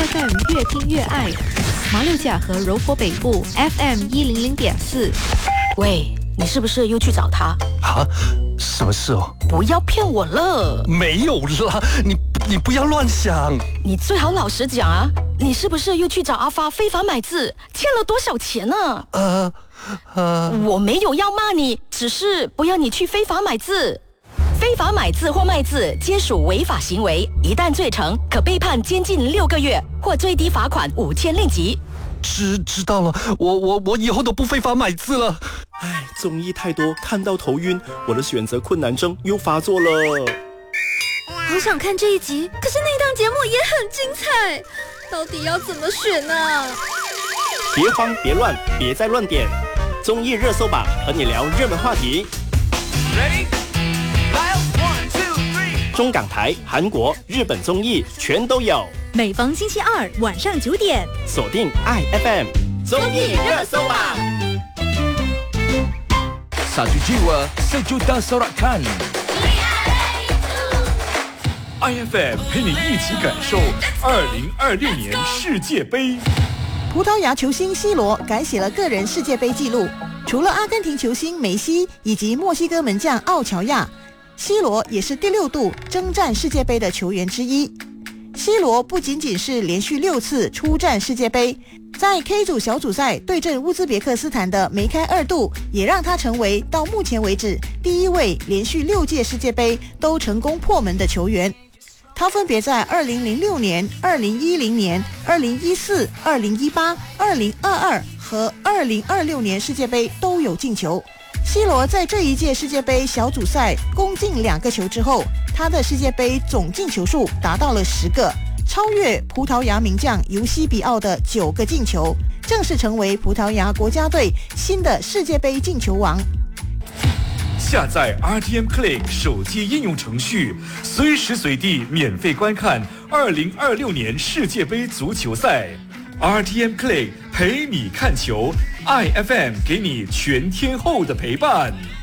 FM 越听越爱，马六甲和柔佛北部 FM 100.4。 喂，你是不是又去找他？ 啊，什么事哦？ 不要骗我了！ 没有啦，你不要乱想。 你最好老实讲啊，你是不是又去找阿发非法买字，欠了多少钱呢？我没有要骂你，只是不要你去非法买字。非法买字或卖字皆属违法行为，一旦罪成，可被判监禁6个月或最低罚款5000令吉。 知道了，我以后都不非法买字了。 唉，综艺太多，看到头晕，我的选择困难症又发作了。 好想看这一集，可是那档节目也很精彩，到底要怎么选呢？ 别慌别乱，别再乱点，综艺热搜榜和你聊热门话题。Ready? One, two, three. 中港台、韩国、日本综艺全都有。 每逢星期二晚上9点， 锁定愛 FM 综艺热搜榜。 Satu jiwa, sejuta sorakan. IFM 陪你一起感受2026年世界杯。 葡萄牙球星 C 罗改写了个人世界杯纪录，除了阿根廷球星梅西以及墨西哥门将奥乔亚，C 罗也是第6度征战世界杯的球员之一。C 罗不仅仅是连续6次出战世界杯，在 K 组小组赛对阵乌兹别克斯坦的梅开2度，也让他成为到目前为止第1位连续6届世界杯都成功破门的球员。他分别在2006年、2010年、2014、2018、2022和2026年世界杯都有进球。C 罗在这一届世界杯小组赛攻进2个球之后，他的世界杯总进球数达到了10个，超越葡萄牙名将尤西比奥的9个进球，正式成为葡萄牙国家队新的世界杯进球王。 下载 RTM Click 手机应用程序，随时随地免费观看2026年世界杯足球赛。RTM Click 陪你看球，爱 FM 给你全天候的陪伴。